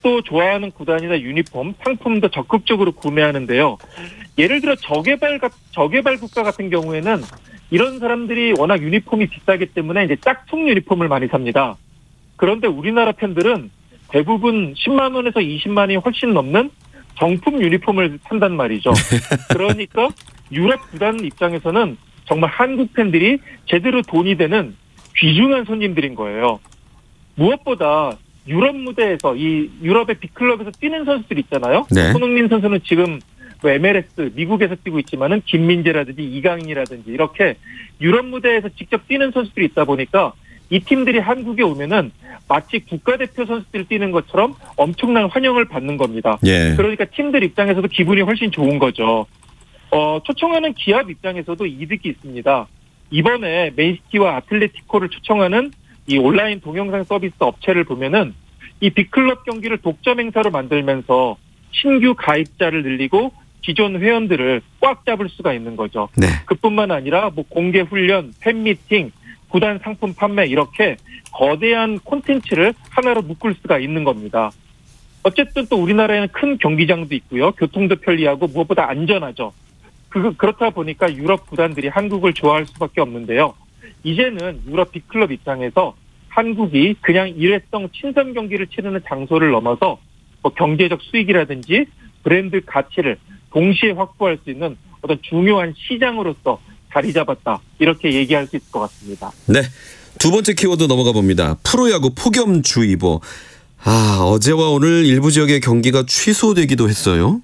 또 좋아하는 구단이나 유니폼, 상품도 적극적으로 구매하는데요. 예를 들어 저개발 국가 같은 경우에는 이런 사람들이 워낙 유니폼이 비싸기 때문에 이제 짝퉁 유니폼을 많이 삽니다. 그런데 우리나라 팬들은 대부분 10만 원에서 20만 원이 훨씬 넘는 정품 유니폼을 산단 말이죠. 그러니까 유럽 구단 입장에서는 정말 한국 팬들이 제대로 돈이 되는 귀중한 손님들인 거예요. 무엇보다 유럽 무대에서 이 유럽의 빅클럽에서 뛰는 선수들 있잖아요. 네. 손흥민 선수는 지금 MLS 미국에서 뛰고 있지만은 김민재라든지 이강인이라든지 이렇게 유럽 무대에서 직접 뛰는 선수들이 있다 보니까 이 팀들이 한국에 오면은 마치 국가대표 선수들이 뛰는 것처럼 엄청난 환영을 받는 겁니다. 예. 그러니까 팀들 입장에서도 기분이 훨씬 좋은 거죠. 초청하는 기업 입장에서도 이득이 있습니다. 이번에 맨시티와 아틀레티코를 초청하는 이 온라인 동영상 서비스 업체를 보면은 이 빅클럽 경기를 독점 행사로 만들면서 신규 가입자를 늘리고 기존 회원들을 꽉 잡을 수가 있는 거죠. 네. 그뿐만 아니라 뭐 공개 훈련, 팬미팅, 구단 상품 판매 이렇게 거대한 콘텐츠를 하나로 묶을 수가 있는 겁니다. 어쨌든 또 우리나라에는 큰 경기장도 있고요. 교통도 편리하고 무엇보다 안전하죠. 그렇다 보니까 유럽 구단들이 한국을 좋아할 수밖에 없는데요. 이제는 유럽 빅클럽 입장에서 한국이 그냥 일회성 친선 경기를 치르는 장소를 넘어서 뭐 경제적 수익이라든지 브랜드 가치를 동시에 확보할 수 있는 어떤 중요한 시장으로서 자리 잡았다. 이렇게 얘기할 수 있을 것 같습니다. 네. 두 번째 키워드 넘어가 봅니다. 프로야구 폭염주의보. 어제와 오늘 일부 지역의 경기가 취소되기도 했어요.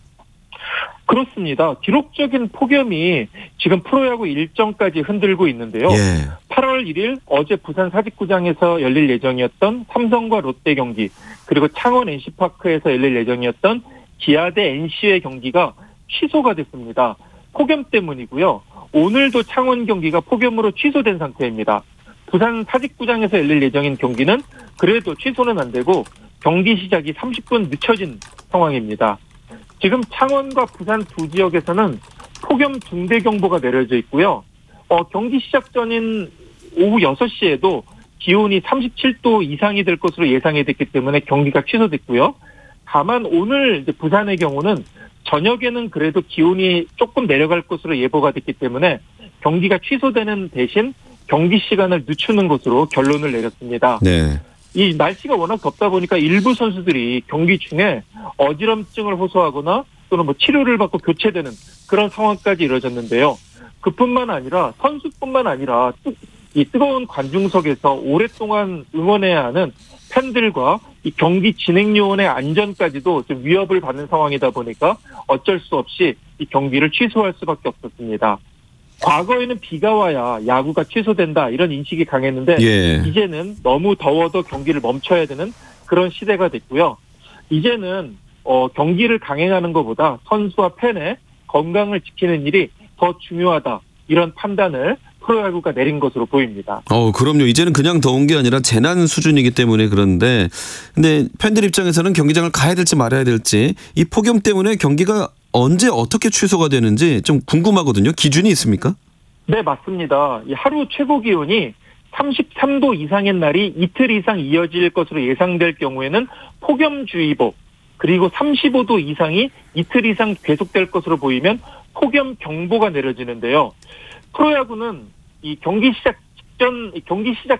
그렇습니다. 기록적인 폭염이 지금 프로야구 일정까지 흔들고 있는데요. 예. 8월 1일 어제 부산 사직구장에서 열릴 예정이었던 삼성과 롯데 경기, 그리고 창원 NC파크에서 열릴 예정이었던 기아 대 NC의 경기가 취소가 됐습니다. 폭염 때문이고요. 오늘도 창원 경기가 폭염으로 취소된 상태입니다. 부산 사직구장에서 열릴 예정인 경기는 그래도 취소는 안 되고 경기 시작이 30분 늦춰진 상황입니다. 지금 창원과 부산 두 지역에서는 폭염 중대경보가 내려져 있고요. 경기 시작 전인 오후 6시에도 기온이 37도 이상이 될 것으로 예상이 됐기 때문에 경기가 취소됐고요. 다만 오늘 이제 부산의 경우는 저녁에는 그래도 기온이 조금 내려갈 것으로 예보가 됐기 때문에 경기가 취소되는 대신 경기 시간을 늦추는 것으로 결론을 내렸습니다. 네. 이 날씨가 워낙 덥다 보니까 일부 선수들이 경기 중에 어지럼증을 호소하거나 또는 뭐 치료를 받고 교체되는 그런 상황까지 이뤄졌는데요. 그뿐만 아니라 선수뿐만 아니라 이 뜨거운 관중석에서 오랫동안 응원해야 하는 팬들과 이 경기 진행 요원의 안전까지도 좀 위협을 받는 상황이다 보니까 어쩔 수 없이 이 경기를 취소할 수밖에 없었습니다. 과거에는 비가 와야 야구가 취소된다 이런 인식이 강했는데 예. 이제는 너무 더워도 경기를 멈춰야 되는 그런 시대가 됐고요. 이제는 경기를 강행하는 것보다 선수와 팬의 건강을 지키는 일이 더 중요하다 이런 판단을 프로야구가 내린 것으로 보입니다. 그럼요. 이제는 그냥 더운 게 아니라 재난 수준이기 때문에 그런데 근데 팬들 입장에서는 경기장을 가야 될지 말아야 될지 이 폭염 때문에 경기가 언제 어떻게 취소가 되는지 좀 궁금하거든요. 기준이 있습니까? 네, 맞습니다. 이 하루 최고 기온이 33도 이상인 날이 이틀 이상 이어질 것으로 예상될 경우에는 폭염주의보, 그리고 35도 이상이 이틀 이상 계속될 것으로 보이면 폭염경보가 내려지는데요. 프로야구는 이 경기 시작 직전 경기 시작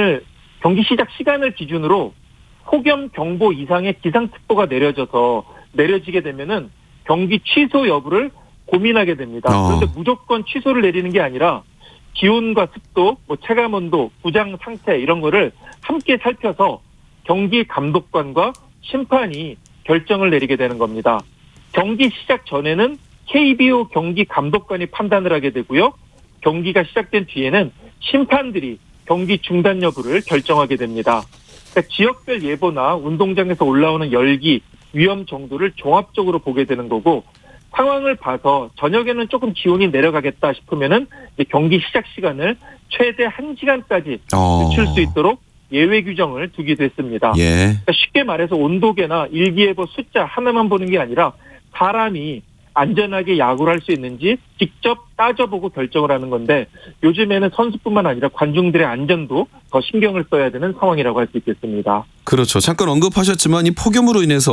시간을 기준으로 폭염경보 이상의 기상특보가 내려지게 되면은 경기 취소 여부를 고민하게 됩니다. 그런데 무조건 취소를 내리는 게 아니라 기온과 습도, 체감온도, 구장 상태 이런 거를 함께 살펴서 경기 감독관과 심판이 결정을 내리게 되는 겁니다. 경기 시작 전에는 KBO 경기 감독관이 판단을 하게 되고요. 경기가 시작된 뒤에는 심판들이 경기 중단 여부를 결정하게 됩니다. 그러니까 지역별 예보나 운동장에서 올라오는 열기, 위험 정도를 종합적으로 보게 되는 거고 상황을 봐서 저녁에는 조금 기온이 내려가겠다 싶으면은 이제 경기 시작 시간을 최대 1시간까지 늦출 수 있도록 예외 규정을 두기도 했습니다. 예. 그러니까 쉽게 말해서 온도계나 일기예보 숫자 하나만 보는 게 아니라 사람이 안전하게 야구를 할 수 있는지 직접 따져보고 결정을 하는 건데 요즘에는 선수뿐만 아니라 관중들의 안전도 더 신경을 써야 되는 상황이라고 할 수 있겠습니다. 그렇죠. 잠깐 언급하셨지만 이 폭염으로 인해서